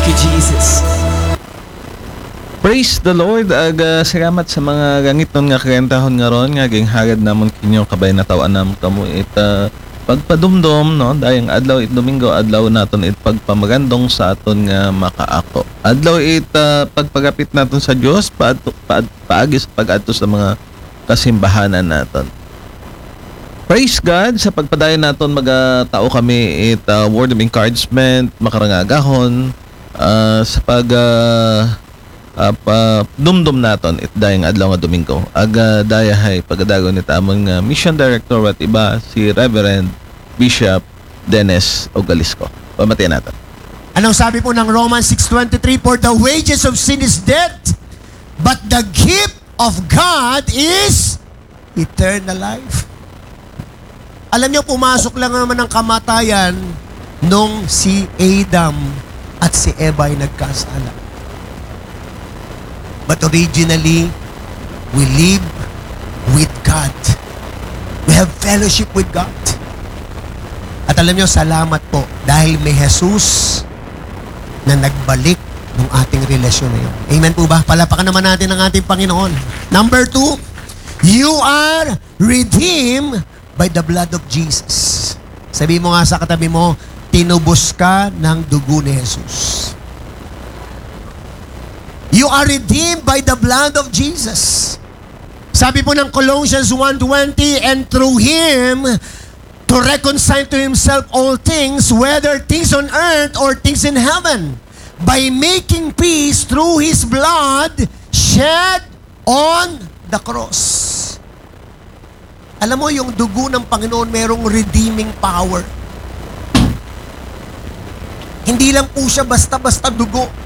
Thank you, Jesus. Praise the Lord. Salamat sa mga gangiton nga kagantahon nga ron nga ging hagad namon kinyo kabay natawan nam kamo it pagpadumdum no dayang adlaw it Domingo adlaw naton it pagpamagandong sa aton nga makaako. Adlaw it pagpagapit naton sa Dios paagi sa pag-adto sa mga kasimbahanan naton. Praise God sa pagpadayon naton magatao kami it word of encouragement makarangagahon sa pag dumdum naton it dayang adlaw nga Domingo aga dayahay pagadagon ni tamang mission director at iba si Reverend Bishop Dennis Ogalisco. Pamatian natin. Anong sabi po ng Romans 6:23? For the wages of sin is death, but the gift of God is eternal life. Alam niyo, pumasok lang naman ng kamatayan nung si Adam at si Eva ay nagkasala. But originally, we live with God. We have fellowship with God. At alam niyo, salamat po dahil may Jesus na nagbalik ng ating relasyon na yun. Amen po ba? Palapakan naman natin ang ating Panginoon. Number 2, you are redeemed by the blood of Jesus. Sabi mo nga sa katabi mo, tinubos ka ng dugo ni Jesus. You are redeemed by the blood of Jesus. Sabi po ng Colossians 1:20, and through Him to reconcile to Himself all things, whether things on earth or things in heaven, by making peace through His blood shed on the cross. Alam mo, yung dugo ng Panginoon merong redeeming power. Hindi lang po siya basta-basta dugo.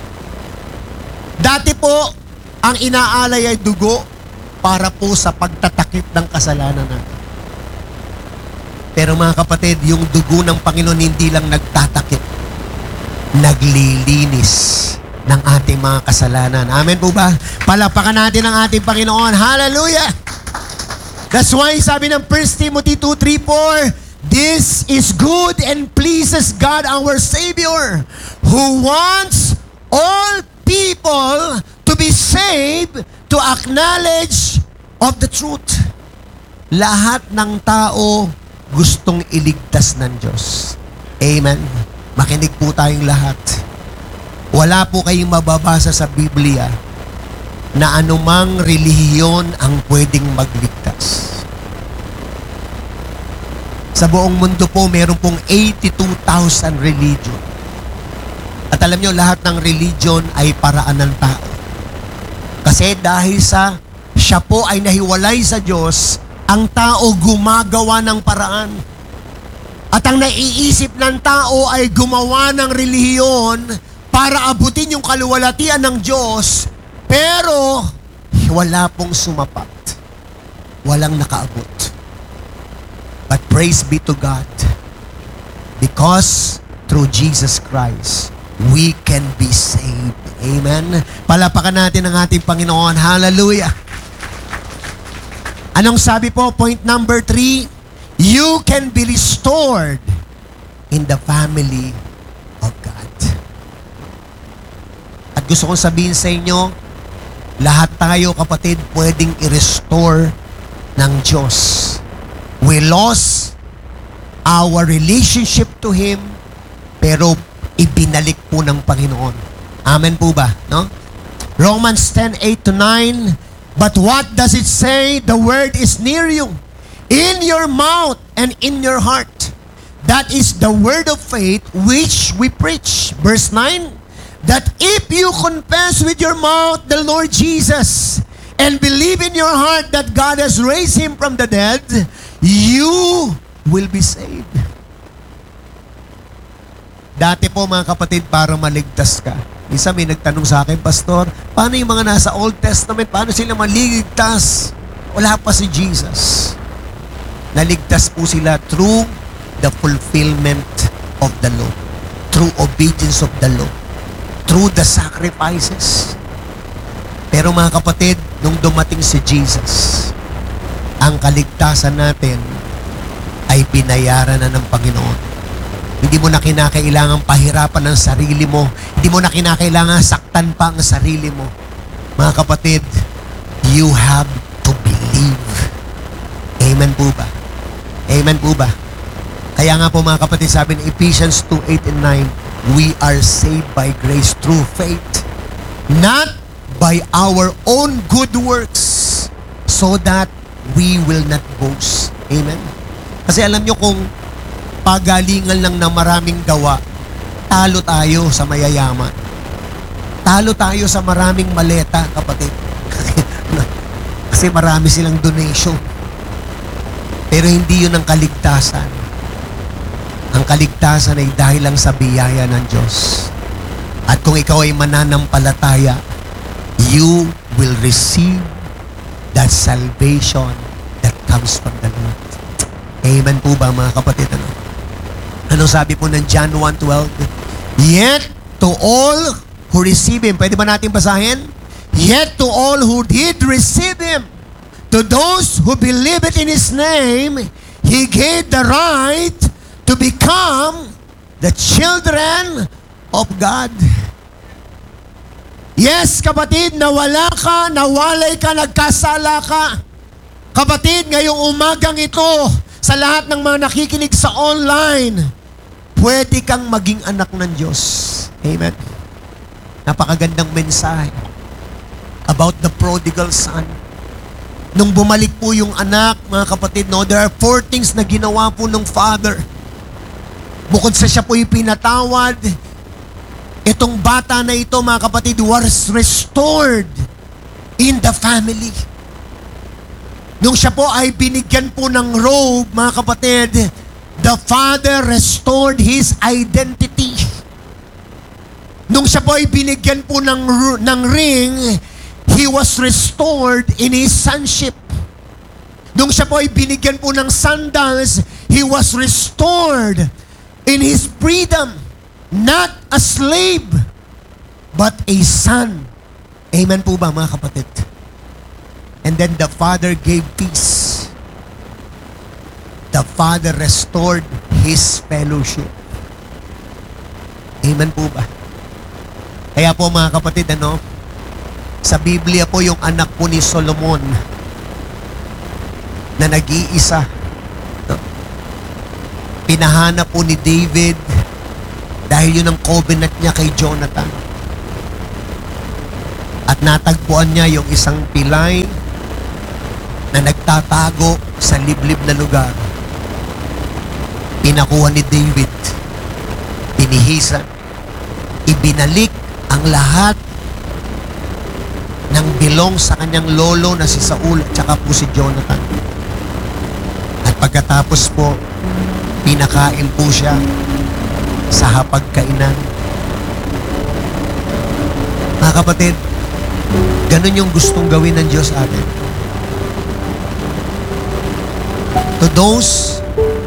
Dati po, ang inaalay ay dugo para po sa pagtatakip ng kasalanan natin. Pero mga kapatid, yung dugo ng Panginoon hindi lang nagtatakip, naglilinis ng ating mga kasalanan. Amen po ba? Palapakan natin ang ating Panginoon. Hallelujah! That's why sabi ng 1 Timothy 2:3-4, this is good and pleases God our Savior, who wants all people to be saved, to acknowledge of the truth. Lahat ng tao gustong iligtas ng Diyos. Amen. Makinig po tayong lahat. Wala po kayong mababasa sa Biblia na anumang relihiyon ang pwedeng magligtas. Sa buong mundo po, meron pong 82,000 religion. At alam nyo, lahat ng religion ay paraan ng tao. Kasi dahil sa siya po ay nahiwalay sa Diyos, ang tao gumagawa ng paraan. At ang naiisip ng tao ay gumawa ng relihiyon para abutin yung kaluwalhatian ng Diyos, pero wala pong sumapat. Walang nakaabot. But praise be to God, because through Jesus Christ, we can be saved. Amen? Palapakan natin ang ating Panginoon. Hallelujah! Anong sabi po? Point number 3, you can be restored in the family of God. At gusto kong sabihin sa inyo, lahat tayo, kapatid, pwedeng i-restore ng Diyos. We lost our relationship to Him, pero ibinalik po ng Panginoon. Amen po ba? No? Romans 10:8-9, but what does it say? The word is near you, in your mouth and in your heart. That is the word of faith which we preach. Verse 9, that if you confess with your mouth the Lord Jesus and believe in your heart that God has raised Him from the dead, you will be saved. Dati po mga kapatid, para maligtas ka. Isa may nagtanong sa akin, Pastor, paano yung mga nasa Old Testament, paano sila maligtas? Wala pa si Jesus. Naligtas po sila through the fulfillment of the law, through obedience of the law, through the sacrifices. Pero mga kapatid, nung dumating si Jesus, ang kaligtasan natin ay binayaran na ng Panginoon. Hindi Hindi mo na kinakailangan pahirapan ang sarili mo. Hindi mo na kinakailangan saktan pa ang sarili mo. Mga kapatid, you have to believe. Amen po ba? Amen po ba? Kaya nga po mga kapatid, sabi ng Ephesians 2:8 and 9, we are saved by grace through faith, not by our own good works, so that we will not boast. Amen? Kasi alam nyo, kung pagalingan lang ng maraming gawa, talo tayo sa mayayaman. Talo tayo sa maraming maleta, kapatid. Kasi marami silang donation. Pero hindi yun ang kaligtasan. Ang kaligtasan ay dahil lang sa biyaya ng Diyos. At kung ikaw ay mananampalataya, you will receive that salvation that comes from the Lord. Amen po ba mga kapatid? Ano sabi po ng John 1:12? Yet to all who receive Him, pwede ba natin basahin? Yet to all who did receive Him, to those who believe it in His name, He gave the right to become the children of God. Yes, kapatid, nawala ka, nawalay ka, nagkasala ka. Kapatid, ngayong umagang ito, sa lahat ng mga nakikinig sa online, pwede kang maging anak ng Diyos. Amen. Napakagandang mensahe about the prodigal son. Nung bumalik po yung anak, mga kapatid, no, there are 4 things na ginawa po ng father. Bukod sa siya po yung pinatawad, itong bata na ito, mga kapatid, was restored in the family. Nung siya po ay binigyan po ng robe, mga kapatid, the father restored his identity. Nung siya po ay binigyan po ng ring, he was restored in his sonship. Nung siya po ay binigyan po ng sandals, he was restored in his freedom. Not a slave, but a son. Amen po ba mga kapatid? And then the father gave peace. The father restored his fellowship. Amen po ba? Kaya po mga kapatid, sa Biblia po yung anak po ni Solomon na nag-iisa. Pinahanap po ni David dahil yun ang covenant niya kay Jonathan. At natagpuan niya yung isang pilay na nagtatago sa liblib na lugar. Pinakuha ni David, pinihisan, ibinalik ang lahat ng bilong sa kanyang lolo na si Saul at saka po si Jonathan. At pagkatapos po, pinakain po siya sa hapagkainan. Mga kapatid, ganun yung gustong gawin ng Diyos atin. To those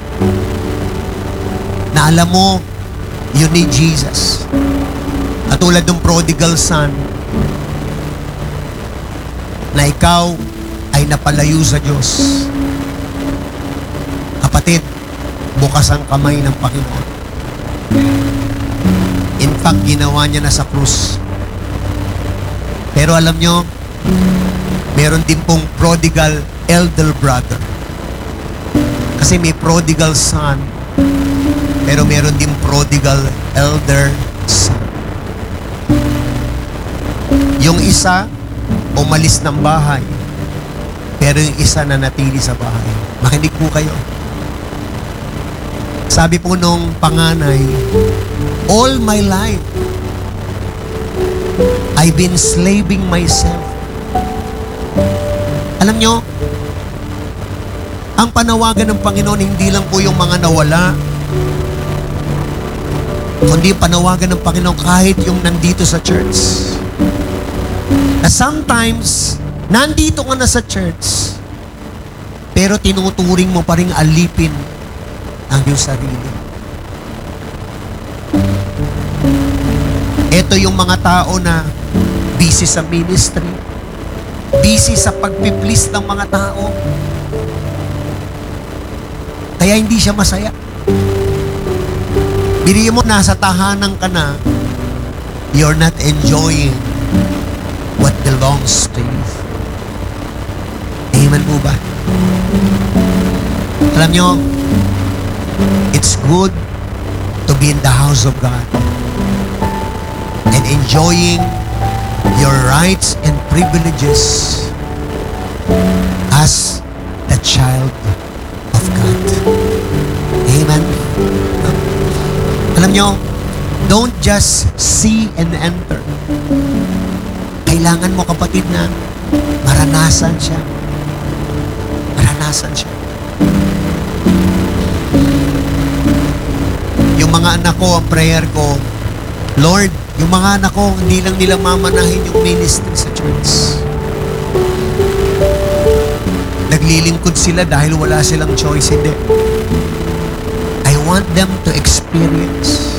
na alam mo, you need Jesus. At tulad ng prodigal son, na ikaw ay napalayo sa Diyos. Kapatid, bukas ang kamay ng Panginoon. In fact, ginawa niya na sa krus. Pero alam nyo, meron din pong prodigal elder brother. Kasi may prodigal son, pero meron din prodigal elder son. Yung isa, umalis ng bahay, pero yung isa na natili sa bahay. Makinig po kayo. Sabi po nung panganay, all my life, I've been slaving myself. Alam nyo, ang panawagan ng Panginoon, hindi lang po yung mga nawala, kundi panawagan ng Panginoon kahit yung nandito sa church. Na sometimes, nandito ka na sa church, pero tinuturing mo pa rin alipin ang iyong sarili. Ito yung mga tao na busy sa ministry, busy sa pagpiplease ng mga tao, kaya hindi siya masaya. Bili mo, nasa tahanan ka na, you're not enjoying what belongs to you. Amen po ba? Alam nyo, it's good to be in the house of God and enjoying your rights and privileges as the child of God. Amen. Alam nyo, don't just see and enter. Kailangan mo, kapatid, na maranasan siya. Maranasan siya. Yung mga anak ko, ang prayer ko, Lord, yung mga anak ko, hindi lang nila mamanahin yung ministry sa church. Naglilingkod sila dahil wala silang choice. Hindi. I want them to experience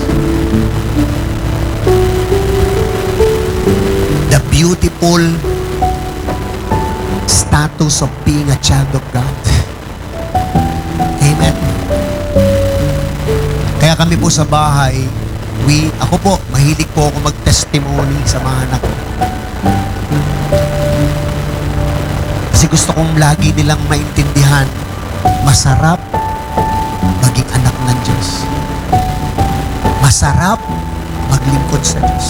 the beautiful status of being a child of God. Amen. Kaya kami po sa bahay, ako po, mahilig po ako mag-testimony sa mga anak ko. Kasi gusto kong lagi nilang maintindihan, masarap maging anak ng Diyos. Masarap maglingkod sa Diyos.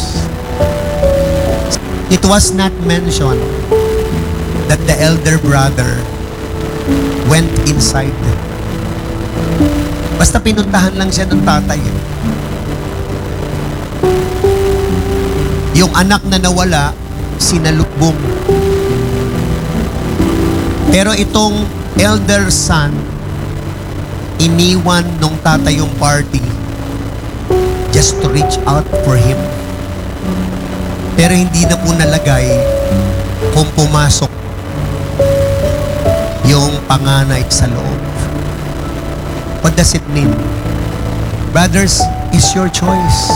It was not mentioned that the elder brother went inside. Basta pinuntahan lang siya ng tatay. Yung anak na nawala, sinalubong. Pero itong elder son, iniwan nung tatay yung party just to reach out for him. Pero hindi na po nalagay kung pumasok yung panganay sa loob. What does it mean? Brothers, it's your choice.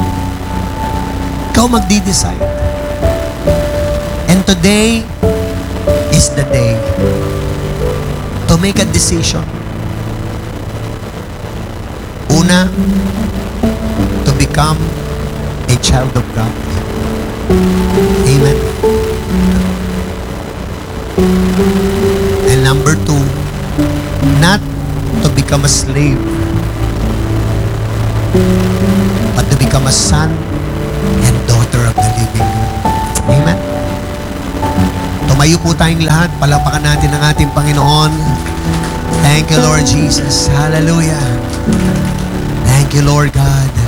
Ikaw magdi-decide. And today is the day to make a decision. Una, to become a child of God. Amen. And number two, not to become a slave, but to become a son and daughter of the living God. Amen. Tumayo po tayong lahat. Palapakan natin ang ating Panginoon. Thank you, Lord Jesus. Hallelujah. Thank you, Lord God.